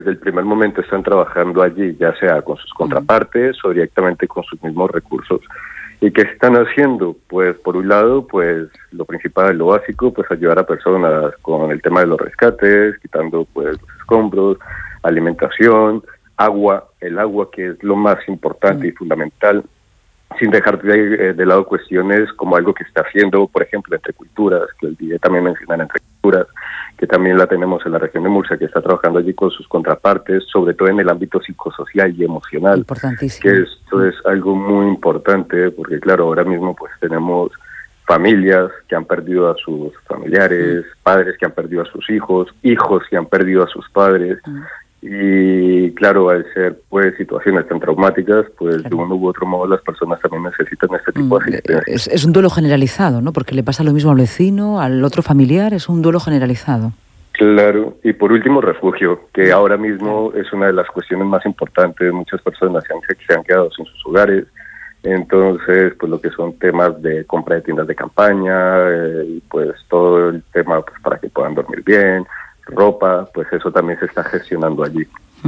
desde el primer momento están trabajando allí, ya sea con sus contrapartes o directamente con sus mismos recursos. ¿Y qué están haciendo? Pues por un lado, pues lo principal, lo básico, pues ayudar a personas con el tema de los rescates, quitando pues los escombros, alimentación, agua, el agua que es lo más importante y fundamental, sin dejar de lado cuestiones como algo que está haciendo, por ejemplo, Entre Culturas, que olvidé también mencionar Entre Culturas, que también la tenemos en la región de Murcia, que está trabajando allí con sus contrapartes, sobre todo en el ámbito psicosocial y emocional. Importantísimo. Que esto es algo muy importante, porque claro, ahora mismo pues tenemos familias que han perdido a sus familiares, padres que han perdido a sus hijos que han perdido a sus padres. Y claro, al ser pues situaciones tan traumáticas, pues de uno u otro modo las personas también necesitan este tipo de asistencia. Es un duelo generalizado, ¿no? Porque le pasa lo mismo al vecino, al otro familiar, es un duelo generalizado. Claro, y por último refugio, que ahora mismo es una de las cuestiones más importantes. Muchas personas se han quedado sin sus hogares, entonces pues lo que son temas de compra de tiendas de campaña, y pues todo el tema pues para que puedan dormir bien, ropa, pues eso también se está gestionando allí.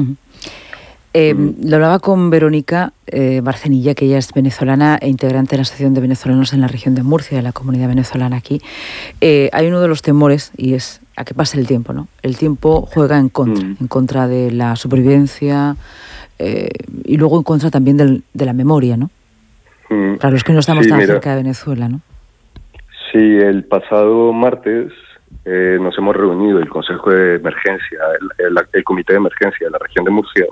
Lo hablaba con Verónica Barcenilla, que ella es venezolana e integrante de la Asociación de Venezolanos en la región de Murcia, de la comunidad venezolana aquí. Hay uno de los temores y es a que pase el tiempo, ¿no? El tiempo juega en contra de la supervivencia y luego en contra también de la memoria, ¿no? Para los que no estamos tan cerca de Venezuela, ¿no? Sí, el pasado martes nos hemos reunido el Consejo de Emergencia, el Comité de Emergencia de la región de Murcia,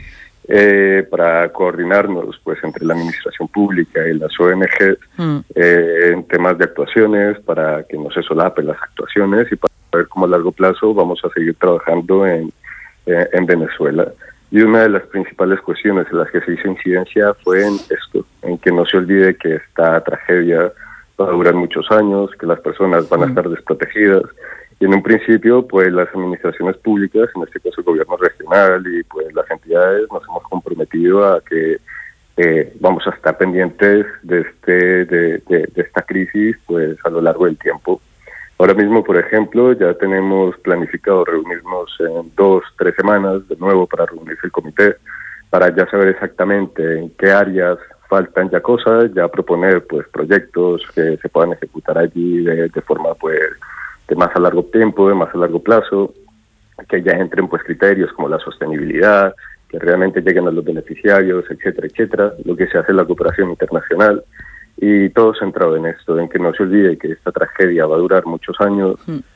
para coordinarnos pues entre la administración pública y las ONG en temas de actuaciones, para que no se solapen las actuaciones y para ver cómo a largo plazo vamos a seguir trabajando en Venezuela. Y una de las principales cuestiones en las que se hizo incidencia fue en esto, en que no se olvide que esta tragedia va a durar muchos años, que las personas van a estar desprotegidas. Y en un principio, pues las administraciones públicas, en este caso el gobierno regional y pues las entidades, nos hemos comprometido a que vamos a estar pendientes de esta crisis pues a lo largo del tiempo. Ahora mismo, por ejemplo, ya tenemos planificado reunirnos en 2-3 semanas de nuevo para reunirse el comité, para ya saber exactamente en qué áreas faltan ya cosas, ya proponer pues proyectos que se puedan ejecutar allí de forma pues de más a largo tiempo, de más a largo plazo, que ya entren pues criterios como la sostenibilidad, que realmente lleguen a los beneficiarios, etcétera, etcétera, lo que se hace en la cooperación internacional. Y todo centrado en esto, en que no se olvide que esta tragedia va a durar muchos años,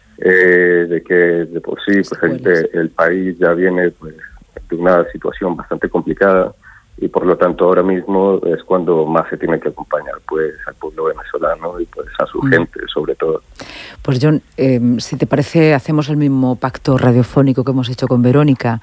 de que de por sí pues el país ya viene pues de una situación bastante complicada, y por lo tanto ahora mismo es cuando más se tiene que acompañar pues al pueblo venezolano y pues a su gente sobre todo. Pues John, si te parece, hacemos el mismo pacto radiofónico que hemos hecho con Verónica.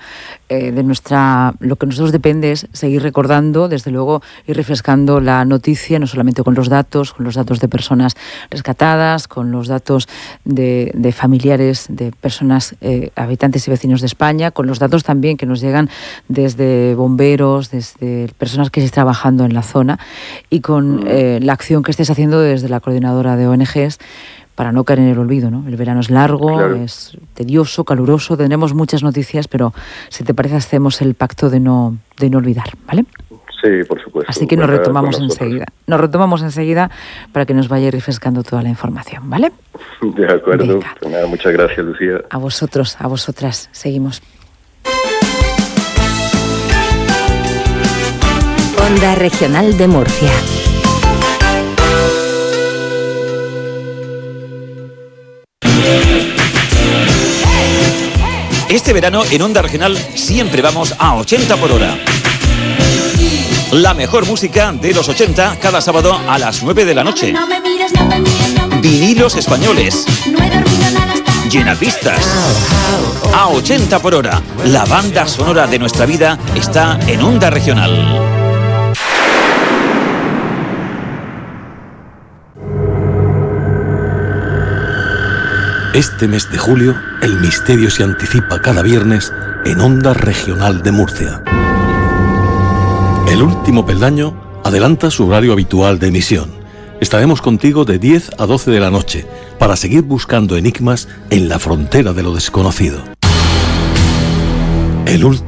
Lo que nosotros depende es seguir recordando, desde luego, y refrescando la noticia, no solamente con los datos de personas rescatadas, con los datos de familiares, de personas, habitantes y vecinos de España, con los datos también que nos llegan desde bomberos, desde personas que estéis trabajando en la zona, y con la acción que estés haciendo desde la coordinadora de ONGs, para no caer en el olvido, ¿no? El verano es largo, claro, es tedioso, caluroso, tendremos muchas noticias, pero si te parece hacemos el pacto de no olvidar, ¿vale? Sí, por supuesto. Así que nos retomamos enseguida. Nos retomamos enseguida para que nos vaya refrescando toda la información, ¿vale? De acuerdo. Pues nada, muchas gracias, Lucía. A vosotros, a vosotras. Seguimos. Onda Regional de Murcia. Este verano en Onda Regional siempre vamos a 80 por hora. La mejor música de los 80 cada sábado a las 9 de la noche. Vinilos españoles. Llenapistas. A 80 por hora. La banda sonora de nuestra vida está en Onda Regional. Este mes de julio, el misterio se anticipa cada viernes en Onda Regional de Murcia. El último peldaño adelanta su horario habitual de emisión. Estaremos contigo de 10 a 12 de la noche para seguir buscando enigmas en la frontera de lo desconocido. El